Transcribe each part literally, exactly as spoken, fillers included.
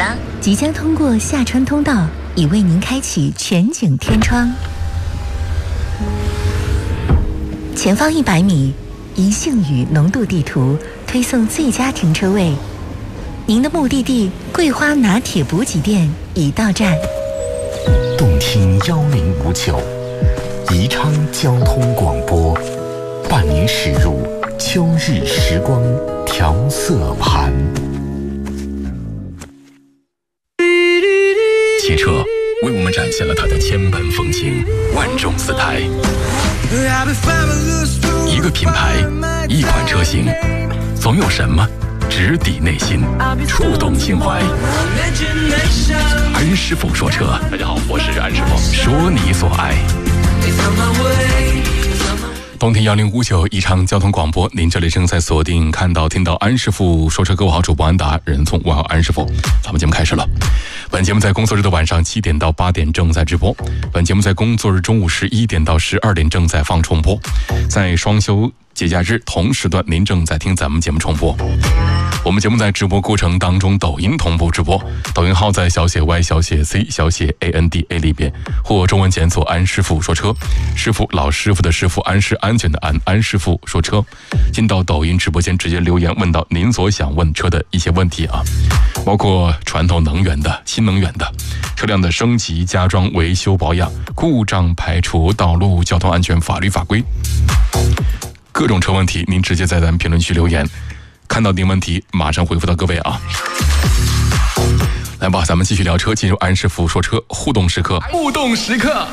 了？ 即将通过下川通道，已为您开启全景天窗。前方一百米，宜幸宇浓度地图推送最佳停车位。您的目的地桂花拿铁补给店已到站。 动听幺零五九，宜昌交通广播，伴您驶入秋日时光调色盘。 汽车为我们展现了它的千般风情，万众姿态。一个品牌，一款车型，总有什么直抵内心，触动心怀。安师傅说车，大家好，我是安师傅，说你所爱。动听幺零五九宜昌交通广播，您这里正在锁定看到听到安师傅说车，各位好，主播安达，人从我好安师傅，咱们节目开始了。本节目在工作日的晚上七点到八点正在直播，本节目在工作日中午十一点到十二点正在放重播，在双休节假日同时段您正在听咱们节目重播。我们节目在直播过程当中抖音同步直播，抖音号在小写 Y 小写 C 小写 A N D A 里边，或中文检索安师傅说车，师傅老师傅的师傅，安是安全的安，安师傅说车。进到抖音直播间直接留言问到您所想问车的一些问题啊，包括传统能源的、新能源的、车辆的升级、加装、维修保养、故障排除、道路交通安全、法律法规，各种车问题您直接在咱们评论区留言，看到您问题马上回复到各位啊。来吧，咱们继续聊车，进入安师傅说车互动时刻。互动时刻，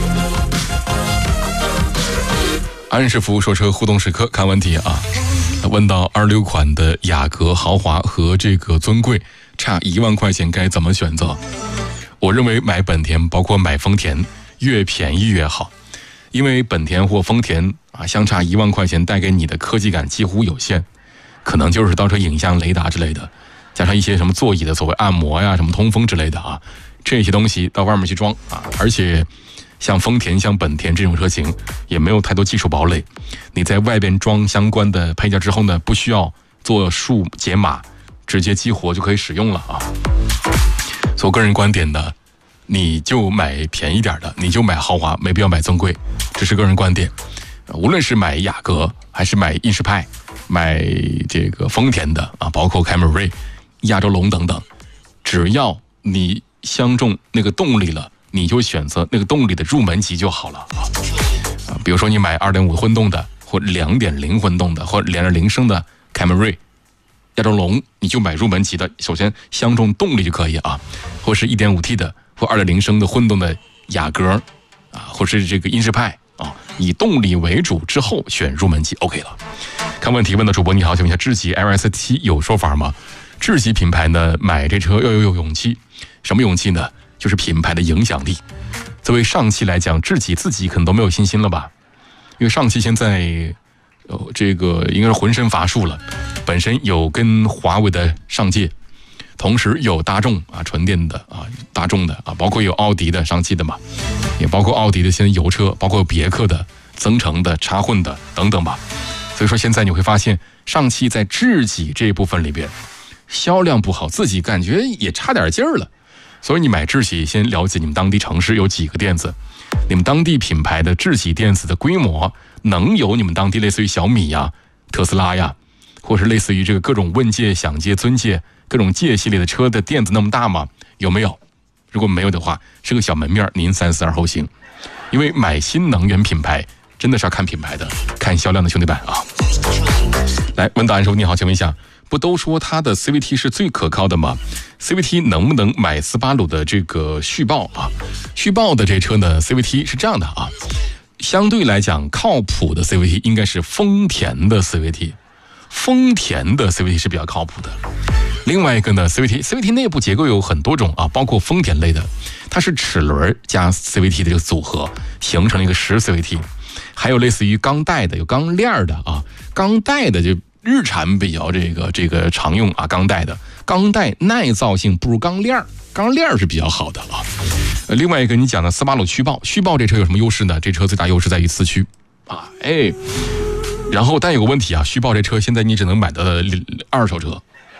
安师傅说车互动时刻，看问题啊。问到二六款的雅阁豪华和这个尊贵差一万块钱该怎么选择？我认为买本田包括买丰田越便宜越好，因为本田或丰田啊相差一万块钱带给你的科技感几乎有限，可能就是倒车影像、雷达之类的，加上一些什么座椅的所谓按摩呀、什么通风之类的啊，这些东西到外面去装啊，而且像丰田、像本田这种车型也没有太多技术堡垒，你在外边装相关的配件之后呢，不需要做数解码，直接激活就可以使用了啊。所以我个人观点呢，你就买便宜点的，你就买豪华，没必要买尊贵，这是个人观点。无论是买雅阁还是买意式派，买这个丰田的啊，包括凯美瑞、亚洲龙等等，只要你相中那个动力了，你就选择那个动力的入门级就好了啊。啊，比如说你买 二点五 混动的，或 两点零 混动的，或 两点零 升的凯美瑞、亚洲龙，你就买入门级的，首先相中动力就可以啊，或是 一点五 T 的或 二点零 升的混动的雅阁啊，或是这个英仕派啊，以动力为主之后选入门级 OK 了。看问题问的主播你好，请问一下，智己 L S 七 有说法吗？智己品牌呢，买这车要有勇气，什么勇气呢？就是品牌的影响力。作为上汽来讲，智己自己可能都没有信心了吧？因为上汽现在呃这个应该是浑身乏术了，本身有跟华为的上界，同时有大众啊纯电的啊大众的啊，包括有奥迪的上汽的嘛，也包括奥迪的现在油车，包括别克的、增程的、插混的等等吧。所以说现在你会发现，上汽在智己这一部分里边销量不好，自己感觉也差点劲儿了。所以你买智己，先了解你们当地城市有几个店子，你们当地品牌的智己店子的规模能有你们当地类似于小米呀、特斯拉呀，或是类似于这个各种问界、享界、尊界各种界系列的车的店子那么大吗？有没有？如果没有的话，是个小门面，您三思而后行。因为买新能源品牌真的是要看品牌的，看销量的，兄弟们啊！来，问答案时候你好，请问一下，不都说它的 C V T 是最可靠的吗？ C V T 能不能买斯巴鲁的这个续报啊？续报的这车呢 ，C V T 是这样的啊，相对来讲靠谱的 C V T 应该是丰田的 C V T， 丰田的 C V T 是比较靠谱的。另外一个呢 ，C V T，C V T 内部结构有很多种啊，包括丰田类的，它是齿轮加 C V T 的这个组合，形成了一个实 C V T。还有类似于钢带的，有钢链的啊，钢带的就日产比较这个这个常用啊，钢带的，钢带耐造性不如钢链，钢链是比较好的啊。呃，另外一个你讲的斯巴鲁续报，续报这车有什么优势呢？这车最大优势在于四驱啊，哎，然后但有个问题啊，续报这车现在你只能买到二手车。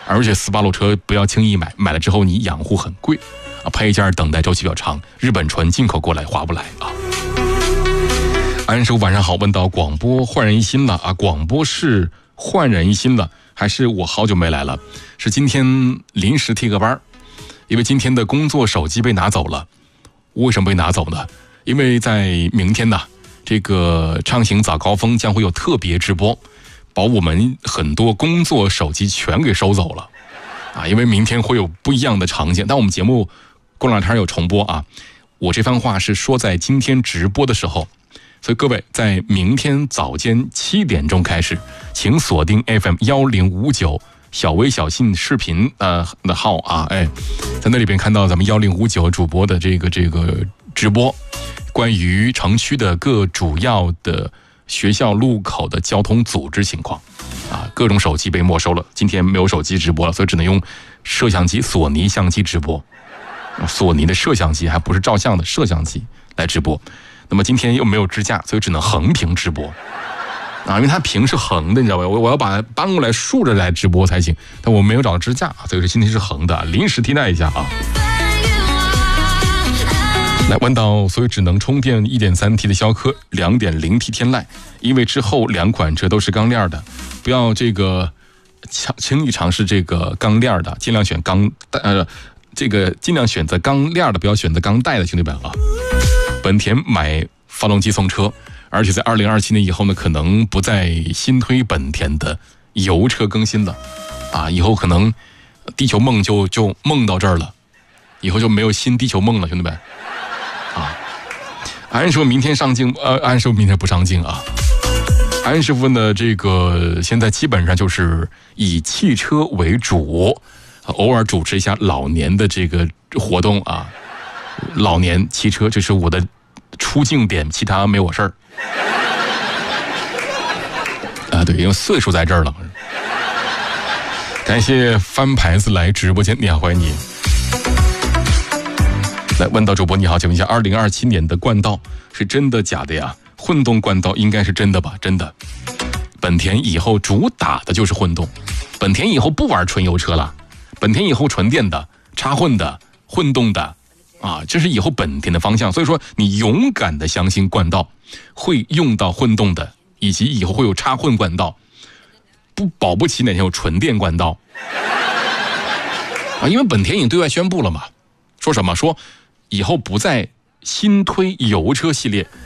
而且斯巴鲁车不要轻易买，买了之后你养护很贵啊，配件等待周期比较长，日本纯进口过来划不来啊。安叔晚上好，问到广播焕然一新了啊，广播是焕然一新了，还是我好久没来了？是今天临时替个班，因为今天的工作手机被拿走了。为什么被拿走呢？因为在明天呢，这个畅行早高峰将会有特别直播，把我们很多工作手机全给收走了啊！因为明天会有不一样的场景，但我们节目过两天有重播啊。我这番话是说在今天直播的时候，所以各位在明天早间七点钟开始，请锁定 F M 一零五九小微小信视频呃的号啊，哎，在那里边看到咱们一零五九主播的这个这个直播，关于城区的各主要的学校路口的交通组织情况啊，各种手机被没收了，今天没有手机直播了，所以只能用摄像机索尼相机直播，索尼的摄像机还不是照相的摄像机来直播。那么今天又没有支架，所以只能横屏直播啊，因为它屏是横的，你知道吧？我我要把它搬过来竖着来直播才行，但我没有找到支架，所以说今天是横的，临时替代一下啊。来问到，所以只能充电 一点三 T 的逍客 两点零 T 天籁，因为之后两款车都是钢链的，不要这个轻易尝试这个钢链的，尽量选钢呃这个尽量选择钢链的，不要选择钢带的，兄弟们啊。本田买发动机送车，而且在二零二七年以后呢，可能不再新推本田的油车更新了啊，以后可能地球梦就就梦到这儿了，以后就没有新地球梦了，兄弟们啊。安师傅明天上镜，呃，安师傅明天不上镜啊。安师傅呢，这个现在基本上就是以汽车为主，偶尔主持一下老年的这个活动啊。老年汽车，这是我的出镜点，其他没我事儿。啊，对，因为岁数在这儿了。感谢翻牌子来直播间，你好，欢迎你。来问到主播你好，请问一下，二零二七年的冠道是真的假的呀？混动冠道应该是真的吧？真的。本田以后主打的就是混动，本田以后不玩纯油车了，本田以后纯电的、插混的、混动的。啊，这是以后本田的方向，所以说你勇敢的相信冠道会用到混动的，以及以后会有插混冠道，不保不齐哪天有纯电冠道啊，因为本田已经对外宣布了嘛，说什么说以后不再新推油车系列，